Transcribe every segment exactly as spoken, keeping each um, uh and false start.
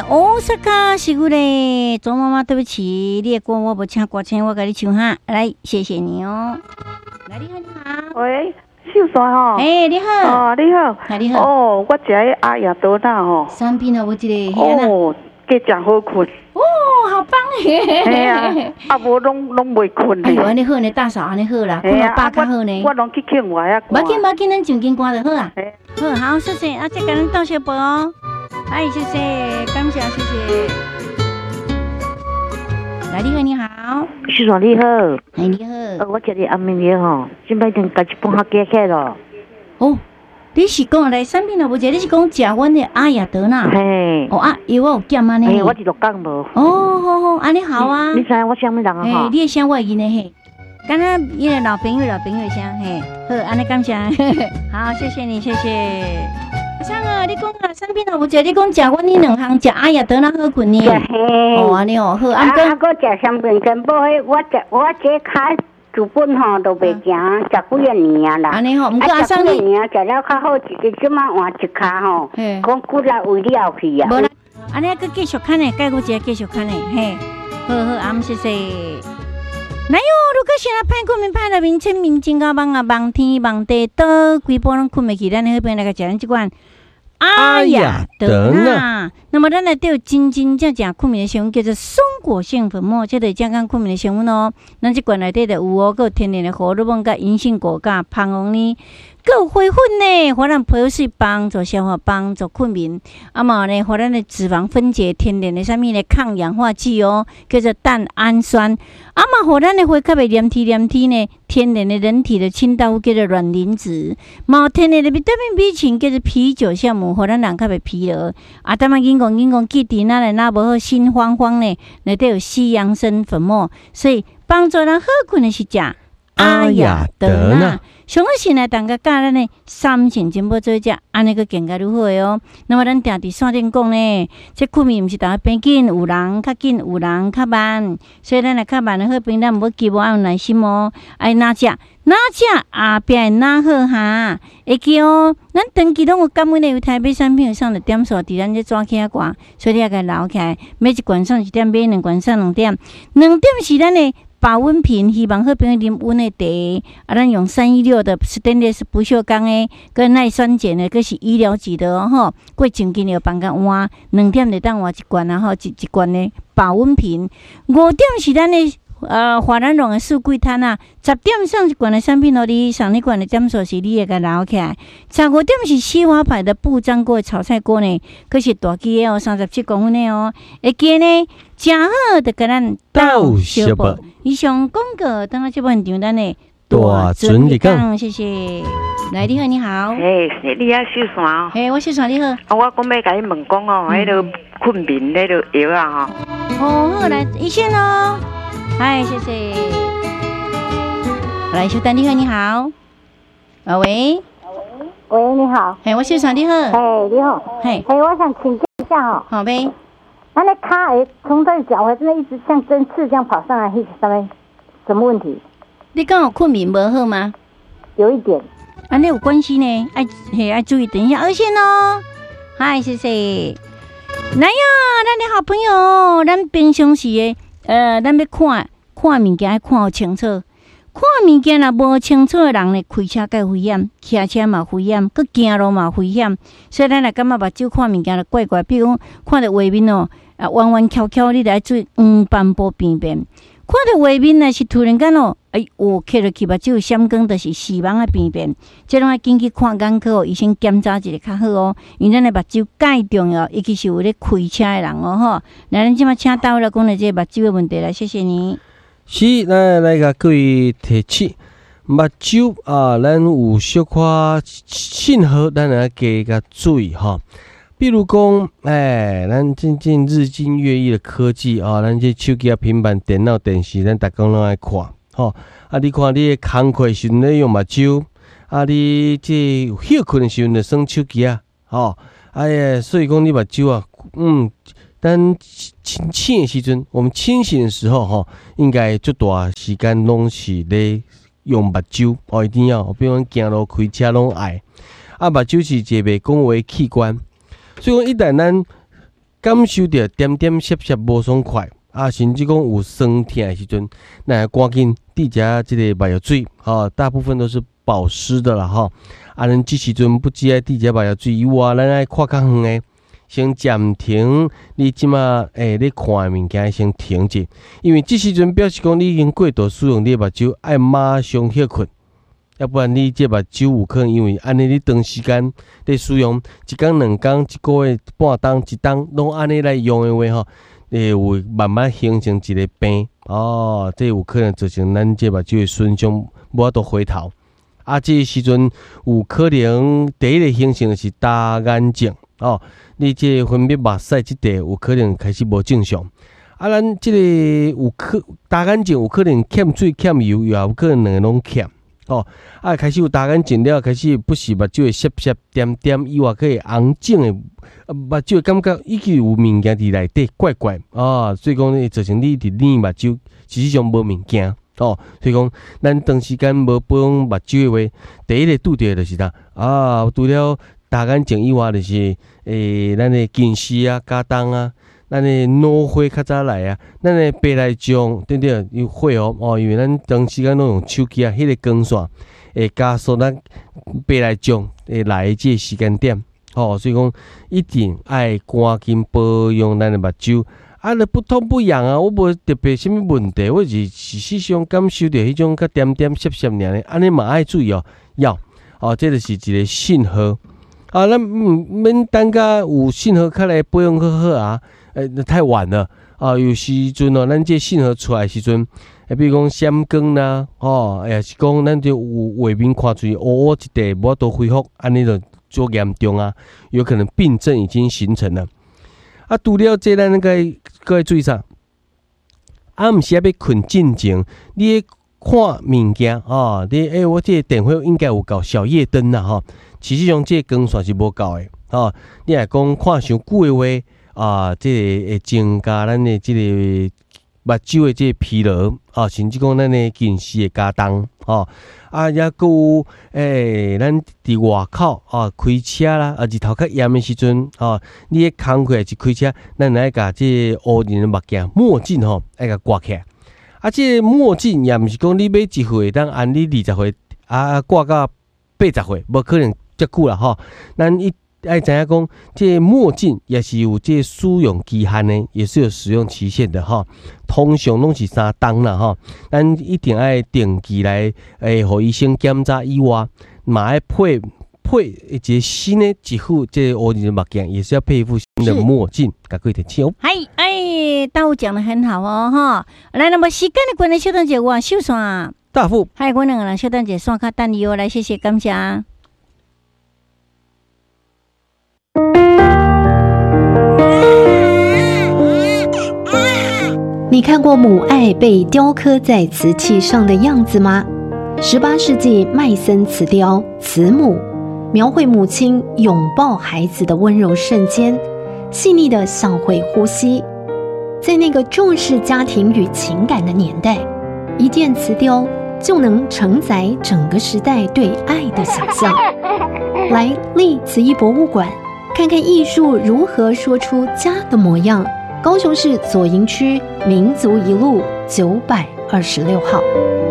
大阪是我的周妈妈，对不起，你的歌我不请歌请我给你唱哈，来，谢谢你哦。来，你好，你好。 喂，秀山吼。 哎，你好。 哦，你好。 哎，你好。 哦，我食迄阿雅多纳吼。 产品哦，我一个。 哦，加真好困。 哦，好棒耶！ 系啊，啊无拢拢袂困。 哎呦，安尼好呢，大嫂安尼好啦，困到饱较好呢。 我拢去劝我啊。 无紧无紧，咱上紧歌就好啊。好，好，谢谢，啊，再给咱倒小杯哦。哎，谢谢，感谢，谢谢。来，你好，你好。 秀山你好。 哎，你好。 呃，我食你安眠药吼，现在已经家一半下加起咯。 哦。你是讲来产品了无？你是讲食阮的阿雅德纳？ 嘿， 哦啊，药我有减安尼。 嘿，我一路讲无。 哦，好好，安尼好啊。 你知我啥物人啊？ 嘿，你的声我会认的嘿。刚刚伊个老朋友老朋友声嘿，好，安尼感谢，好，谢谢你，谢谢。像啊，你讲啊，产品了无？你讲食阮呢两项，食阿雅德纳好困呢。哦，安尼哦，好， 啊哥。啊，搁食香槟根宝迄，我食我这卡。主本吼都袂行，十几啊年啊啦。 安尼吼，毋过阿生你年啊，食了较好，一个即马换一卡吼，讲骨力为了去啊。 无啦，安尼佫继续看呢，介我一个继续看呢，嘿，好好，阿姆谢谢。哪有？如果是那歹困眠，歹入面清明真甲梦啊，梦天梦地倒，规波拢困袂去，咱迄边来个食咱即款阿雅德纳。那么咱来对真真正正困眠的成分叫做松果性粉末，这个健康困眠的成分哦。咱这罐内底就有哦，还有天然的荷尔蒙、甲银杏果苷、芳红呢，还有花粉呢，互咱皮水帮助消化、帮助困眠。啊嘛呢，互咱的脂肪分解天然的啥物呢抗氧化剂哦，叫做蛋氨酸。啊嘛，互咱的血较袂黏体黏体呢，天然的人体的清道夫叫做卵磷脂。嘛，天然的维他命 B 群叫做啤酒酵母，互咱人较袂疲劳。啊，当然讲讲讲，记伫那嘞那无好心慌慌呢，内底有西洋参粉末，所以帮助人好困的是食阿雅德纳。上好是来大家教咱的三成金宝做食，安尼个更加如好的哦。那么咱定伫线顶讲呢，这困眠毋是大家变紧，有人较紧，有人较慢，所以咱来较慢的好病，咱无急无爱有耐心哦，爱哪食哪食后壁会哪好哈？会记哦，咱长期拢有感恩的有台北产品上的点数伫咱这抓起啊挂，所以你要甲留起来，每一罐送一点，买两罐送两点，两点是咱的。保温瓶，希望好朋友啉温的茶。啊，咱用三一六的 stainless 不锈钢的，跟耐酸碱的，佫是医疗级的哦吼。过前几年放甲换，两点就当换一罐啊吼，一一罐的保温瓶。五点是咱的呃华南龙的四季摊啊，十点上一罐的产品，互你上一罐的点数是你会甲留起来。十五点是西华牌的不粘锅炒菜锅呢，佫是大支的哦，三十七公分的哦。会记呢，真好，就甲咱倒小宝。以上广告，等下这部现场咱的大准你讲，谢谢。来，你好，你好。 诶，你啊，秀山哦。 诶，我秀山，你好。 啊，我讲要甲你问讲哦，迄个困眠迄个药啊吼。哦，好，来一线哦。嗨，谢谢。来，秀丹，你好，你好。啊，喂。 喂，你好。 嘿，我秀山，你好。 嘿，你好。 嘿。 嘿，我想请教一下哦。 好呗。 那那卡诶，从这脚踝真的一直像针刺这样跑上来，是什么什么问题？ 你刚好困眠无好吗？ 有一点。 啊，那有关系呢，爱嘿爱注意，等一下二线哦。嗨，谢谢。来呀，咱的好朋友，咱平常时的呃，咱要看看物件，要看好清楚。看物件若无清楚的人呢，开车介危险，骑车嘛危险，佮行路嘛危险。所以咱若感觉目睭看物件就怪怪，比如看到画面哦，啊弯弯翘翘，你来注意黄斑部边边。看到画面呢是突然间哦，哎，哦，刻落去目睭闪光，就是死亡的边边。这拢要紧去看眼科哦，医生检查一下较好哦。因为咱的目睭介重要，尤其是有咧开车的人哦吼。来，咱即马请到了讲的这个目睭的问题来，谢谢你。 是，咱来甲各位提醒，目睭啊，咱有小可信号，咱来加个注意哈。比如讲，哎，咱渐渐日新月异的科技啊，咱这手机啊、平板、电脑、电视，咱逐工拢爱看，吼。啊，你看你工课时阵咧用目睭，啊，你这休困的时阵就耍手机啊，吼。哎呀，所以讲你目睭啊，嗯。但清醒的时阵，我们清醒的时候哈，应该最大时间拢是咧用目睭哦，一定要，比如讲行路、开车拢爱。啊，目睭是一个袂讲话的器官，所以讲一旦咱感受到点点涩涩无爽快啊，甚至讲有酸痛的时阵，那赶紧滴食这个目药水吼，大部分都是保湿的啦吼。啊，咱这时阵不只爱滴食目药水以外，咱爱看较远的，先暂停你即马诶你看的物件先停者，因为这时阵表示讲你已经过度使用你的目睭，爱马上休困。要不然你这目睭有可能因为安尼你长时间在使用，一天两天、一个月半冬、一冬拢安尼来用的话吼，诶会慢慢形成一个病哦，这有可能造成咱这目睭的损伤无法度回头。啊，这时阵有可能第一个形成的是大眼症哦，你这分泌目屎这块有可能开始无正常。啊，咱这个有可大眼症有可能欠水欠油，又有可能两个拢欠。哦，啊，开始有大眼睛了，开始不是目睭会涩涩点点以外，可以红肿的，目睭的感觉已经有物件伫内底怪怪啊，所以讲呢，造成你伫你目睭实际上无物件哦，所以讲咱长时间无保养目睭的话，第一个拄着就是啥啊，除了大眼睛以外，就是诶，咱的近视啊、加重啊。咱的脑花较早来啊，咱的白内障对不对？有会哦哦，因为咱长时间拢用手机啊，迄、那个光线会加速咱白内障会来的这个时间点哦，所以讲一定爱赶紧保养咱的目睭。啊，你不痛不痒啊，我无特别什么问题，我是事实上感受到迄种较点点涩涩尔咧，安尼嘛爱注意哦，要哦，这就是一个信号啊，咱唔免等甲有信号较来保养较好啊。诶、欸，太晚了啊！有时阵哦，咱这信号出来的时阵，诶，比如讲闪光啦，哦，也是讲咱就有画面看出去乌乌一块，无法度恢复，安尼就足严重啊！有可能病症已经形成了。啊，除了这，咱个各位注意啥？啊，毋是要困进前，你看物件啊，你诶、欸，我这个电火应该有够小夜灯啦，吼、哦。实际上这光线是无够的，哦。你若讲看伤久的话。啊，这个会增加咱的这个目睭的这个疲劳啊，甚至讲咱的近视的加重哦。啊，也搁有诶，咱伫外口啊开车啦，啊日头较炎的时阵啊，你咧工课是开车，咱来甲这乌人的目镜墨镜吼，爱甲挂起来。啊，这个墨镜也毋是讲你买一岁当按你二十岁啊挂到八十岁，无可能遮久啦吼。咱一爱知影讲，这墨镜也是有这使用期限的，也是有使用期限的哈。通常拢是三档啦哈，咱一定爱定期来诶，互医生检查以外，嘛爱配配一个新的一副这乌人的目镜，也是要配一副新的墨镜，甲各位听清哦。 嗨，哎，大武讲得很好哦哈。来，那么时间的关系，小等姐我秀线大富， 嗨，我两个人小等姐线卡等你哦，来谢谢感谢。 你看过母爱被雕刻在瓷器上的样子吗？十八世纪麦森瓷雕《慈母》描绘母亲拥抱孩子的温柔瞬间，细腻的像会呼吸。在那个重视家庭与情感的年代，一件瓷雕就能承载整个时代对爱的想象。来历慈艺博物馆看看艺术如何说出家的模样。高雄市左营区民族一路九百二十六号。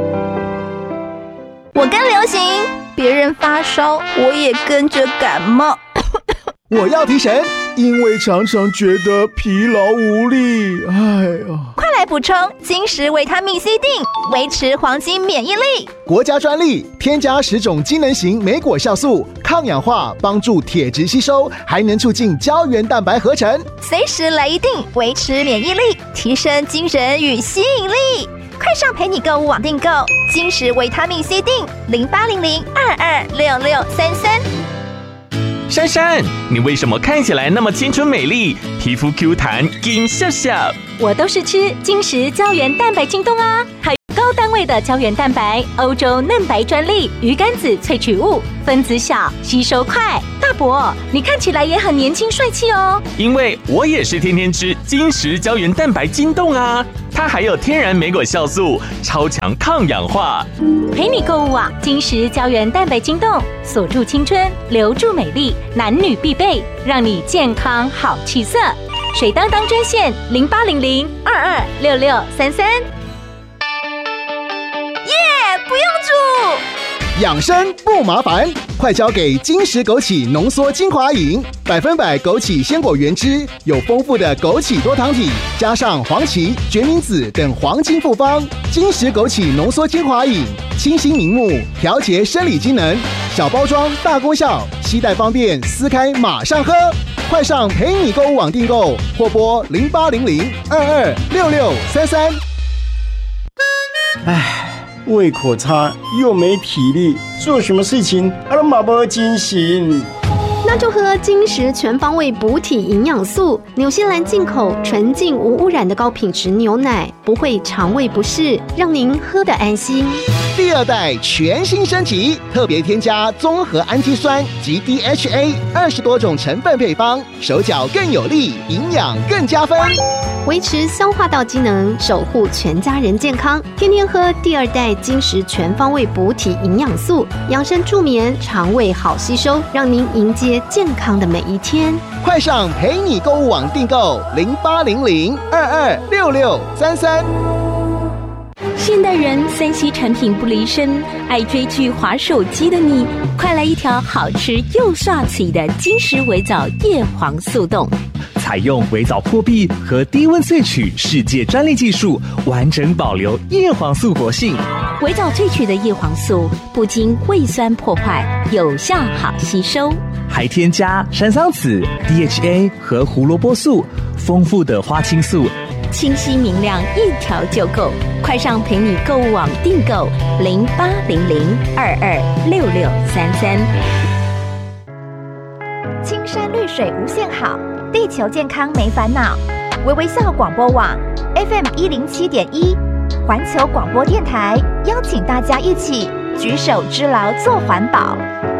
我跟流行，别人发烧，我也跟着感冒。 我要提神，因为常常觉得疲劳无力。哎呀， 快来补充金石维他命 C 锭，维持黄金免疫力。 国家专利，添加十种机能型莓果酵素，抗氧化，帮助铁质吸收，还能促进胶原蛋白合成。 随时来一锭，维持免疫力，提升精神与吸引力。快上陪你购物网订购金石维他命 C 锭，零八零零二二六六三三。 珊珊，你为什么看起来那么青春美丽，皮肤 Q 弹，金笑笑？ 我都是吃金石胶原蛋白京东啊，还有高单位的胶原蛋白，欧洲嫩白专利，鱼肝子萃取物，分子小，吸收快。大伯，你看起来也很年轻帅气哦。 因为我也是天天吃金石胶原蛋白京东啊，它还有天然莓果酵素，超强抗氧化。 陪你购物啊，金石胶原蛋白京东，锁住青春，留住美丽，男女必备，让你健康好气色。 水当当专线零八零零二二六六三三。 耶，不用煮。 养生不麻烦，快交给金石枸杞浓缩精华饮，百分百枸杞鲜果原汁，有丰富的枸杞多糖体，加上黄芪、决明子等黄金复方。金石枸杞浓缩精华饮，清新明目，调节生理机能，小包装大功效，携带方便，撕开马上喝。快上陪你购物网订购，或拨零八零零二二六六三三。 唉。胃口差又没体力，做什么事情啊都马不精神。 那就喝金石全方位补体营养素，纽西兰进口纯净无污染的高品质牛奶，不会肠胃不适，让您喝得安心。 第二代全新升级，特别添加综合氨基酸及 D H A 二十多种成分配方，手脚更有力，营养更加分， 维持消化道机能，守护全家人健康。天天喝第二代金石全方位补体营养素，养生助眠，肠胃好吸收，让您迎接健康的每一天。 快上陪你购物网订购零八零零二二六六三三。 现代人三 C 产品不离身，爱追剧、滑手机的你，快来一条好吃又刷嘴的金石微藻叶黄素冻。 采用微藻破壁和低温萃取世界专利技术，完整保留叶黄素活性。 微藻萃取的叶黄素不经胃酸破坏，有效好吸收， 还添加山桑子、D H A 和胡萝卜素，丰富的花青素， 清晰明亮，一条就够。快上陪你购物网订购零八零零二二六六三三。 青山绿水无限好，地球健康没烦恼。微微笑广播网 F M 一零七点一，环球广播电台邀请大家一起举手之劳做环保。